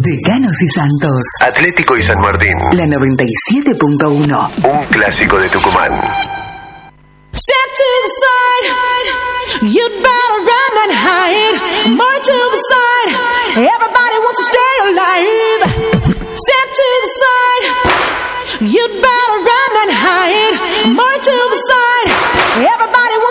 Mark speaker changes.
Speaker 1: Decanos y Santos.
Speaker 2: Atlético y San Martín.
Speaker 1: La 97.1.
Speaker 2: Un clásico de Tucumán.
Speaker 3: Step to the side, you'd better run and hide. More to the side, everybody wants to stay alive. Step to the side, you'd better run and hide. More